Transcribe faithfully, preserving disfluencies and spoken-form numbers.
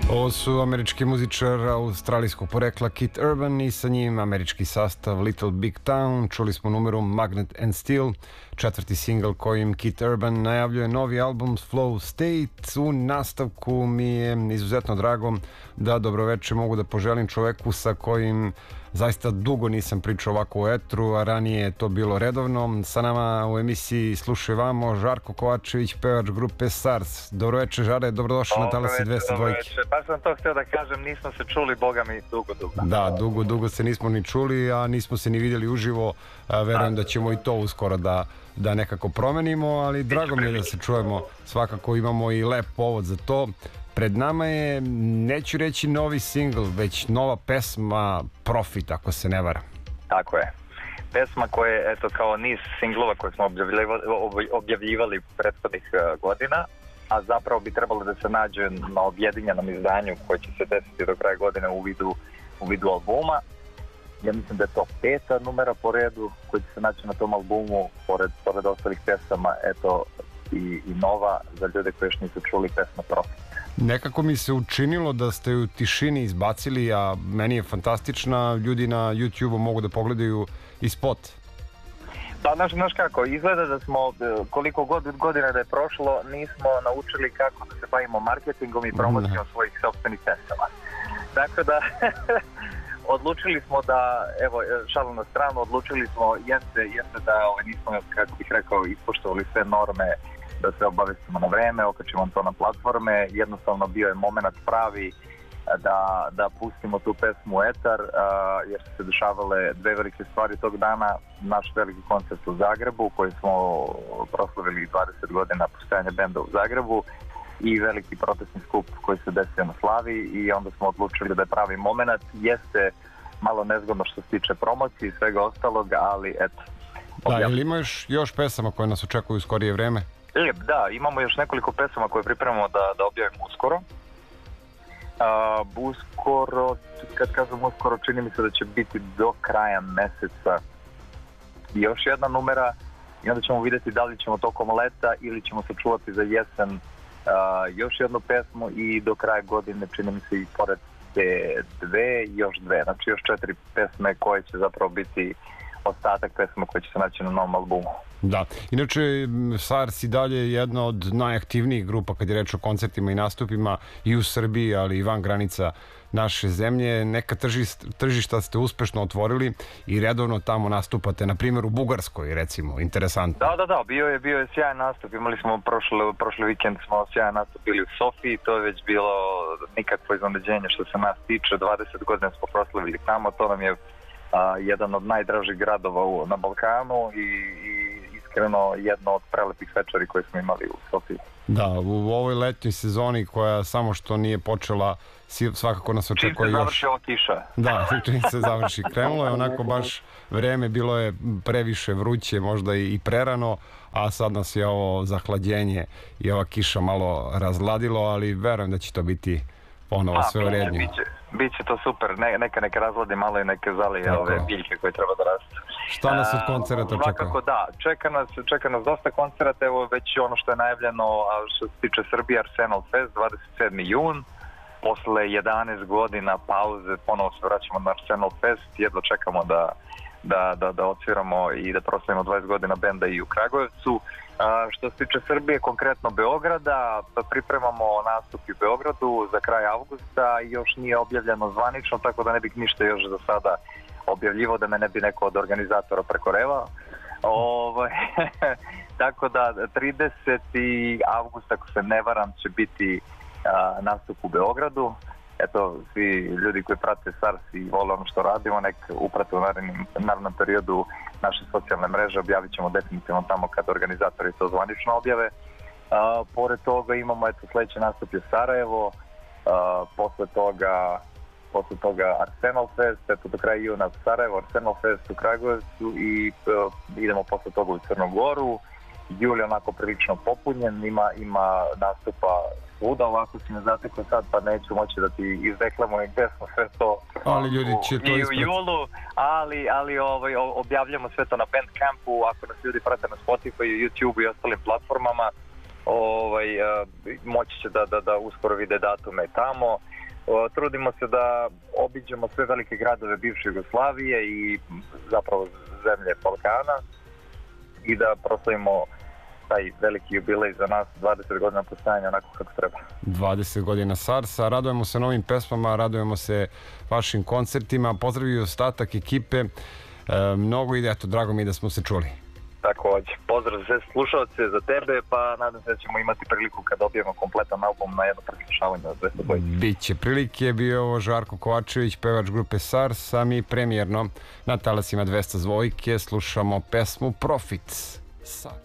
Ovo su američki muzičar australijskog porekla Keith Urban i sa njim američki sastav Little Big Town. Čuli smo numeru Magnet and Steel, četvrti singl kojim Keith Urban najavljuje novi album Flow State. U nastavku mi je izuzetno drago da dobroveče mogu da poželim čoveku sa kojim zaista dugo nisam pričao ovako u etru, a ranije je to bilo redovno. Sa nama u emisiji Slušaj vamo Žarko Kovačević, pevač grupe SARS. Dobroveče Žare, dobrodošao na Talasi dvesta dva. Pa sam to htio da kažem, nismo se čuli, boga mi, dugo, dugo. Da, dugo, dugo se nismo ni čuli, a nismo se ni vidjeli uživo. Verujem da ćemo i to uskoro da, da nekako promenimo, ali drago mi je da se čujemo. Svakako imamo i lep povod za to. Pred nama je, neću reći novi singl, već nova pesma Profit, ako se ne varam. Tako je. Pesma koja je, eto, kao niz singlova koje smo objavljivali, objavljivali prethodnih godina, a zapravo bi trebalo da se nađe na objedinjenom izdanju koje će se desiti do kraja godine u vidu, u vidu albuma. Ja mislim da je to peta numera po redu koji će se naći na tom albumu, pored, pored ostalih pesama, eto, i, i nova za ljude koji još nisu čuli pesma Profit. Nekako mi se učinilo da ste u tišini izbacili, a meni je fantastična, ljudi na YouTube-u mogu da pogledaju i spot. Pa, znaš, znaš kako, izgleda da smo, koliko god godina da je prošlo, nismo naučili kako da se bavimo marketingom i promocijom svojih sopstvenih pesama. Tako da, odlučili smo da, evo, šalu na stranu, odlučili smo, jeste, jeste da ovaj, nismo, kako bih rekao, ispoštovali sve norme, da se obavestimo na vreme, okačimo to na platforme. Jednostavno bio je moment pravi da, da pustimo tu pesmu u etar, uh, jer su se dešavale dve velike stvari tog dana. Naš veliki koncert u Zagrebu koji smo proslavili dvadeset godina postojanja benda u Zagrebu i veliki protestni skup koji se desio na Slavi, i onda smo odlučili da je pravi moment. Jeste malo nezgodno što se tiče promocije i svega ostalog, ali eto. Da, ili imaš još pesama koje nas očekuju u skorije vreme? Da, imamo još nekoliko pesama koje pripremamo da, da objavimo uskoro. Uh, uskoro, kad kažem uskoro, čini mi se da će biti do kraja meseca još jedna numera, i onda ćemo vidjeti da li ćemo tokom leta ili ćemo sačuvati za jesen uh, još jednu pesmu, i do kraja godine čini mi se i pored te dve, još dve, znači još četiri pesme koje će zapravo biti ostatak pesma koji će se naći na novom albumu. Da, inače SARS i dalje jedna od najaktivnijih grupa kad je reč o koncertima i nastupima i u Srbiji, ali i van granica naše zemlje. Neka tržišta, tržišta ste uspešno otvorili i redovno tamo nastupate, na primjer u Bugarskoj, recimo, interesantno. Da, da, da, bio je, bio je sjajan nastup, imali smo prošle, prošli vikend smo sjajan nastup bili u Sofiji, to je već bilo nikakvo iznenađenje što se nas tiče, dvadeset godina smo proslavili tamo, to nam je a, jedan od najdražih gradova u, na Balkanu, i, i iskreno jedno od prelepih večeri koje smo imali u Sofiji. Da, u ovoj letnjoj sezoni koja samo što nije počela, svakako nas očekuje još... Čim se završi ova kiša. Da, čim se završi. Krenulo je onako baš vreme, bilo je previše vruće, možda i prerano, a sad nas je ovo zahlađenje i ova kiša malo razladilo, ali verujem da će to biti ponovo sve u redu. Biće, biće to super, ne, neka neka razladi malo i neke zalije ove biljke koje treba da rastu. Šta nas od koncerta čeka? Svakako da, čeka nas, čeka nas dosta koncerata, evo već ono što je najavljeno, a što se tiče Srbije, Arsenal Fest, dvadeset sedmi jun, posle jedanaest godina pauze ponovo se vraćamo na Arsenal Fest, jedva čekamo da, da, da, da odsviramo i da proslavimo dvadeset godina benda i u Kragujevcu. A, što se tiče Srbije, konkretno Beograda, pripremamo nastup u Beogradu za kraj avgusta, još nije objavljeno zvanično, tako da ne bih ništa još za sada objavljivo, da me ne bi neko od organizatora prekorevao. Ovaj, tako da tridesetog avgusta, ako se ne varam, će biti a, nastup u Beogradu. Eto, svi ljudi koji prate SARS i vole ono što radimo, nek uprate u narednim, narednom periodu naše socijalne mreže, objavit ćemo definitivno tamo kad organizatori to zvanično objave. A, pored toga imamo, eto, sledeći nastup je Sarajevo, a, posle toga posle toga Arsenal Fest, eto do kraja juna Sarajevo, Arsenal Fest u Kragujevcu, i uh, idemo posle toga u Crnu Goru. Jul je onako prilično popunjen, ima, ima nastupa svuda, ovako si me zatekao sad, pa neću moći da ti izreklamujem gde smo sve to, ali ljudi će to i u julu, ali, ali ovaj, objavljamo sve to na Bandcampu, ako nas ljudi prate na Spotify, YouTube i ostalim platformama. ovaj, moći će da, da, da uskoro vide datume tamo. Trudimo se da obiđemo sve velike gradove bivše Jugoslavije i zapravo zemlje Balkana i da proslavimo taj veliki jubilej za nas, dvadeset godina postojanja onako kako treba. dvadeset godina Sarsa, radujemo se novim pesmama, radujemo se vašim koncertima, pozdravio ostatak ekipe, e, mnogo ide, eto, drago mi je da smo se čuli. Takođe, pozdrav za sve slušalce, za tebe, pa nadam se da ćemo imati priliku kad dobijemo kompletan album na jedno preslušavanje od dvesta dvojice. Biće prilike, bio ovo Žarko Kovačević, pevač grupe Sars, a mi premijerno na talasima dvesta dvojke slušamo pesmu Profits.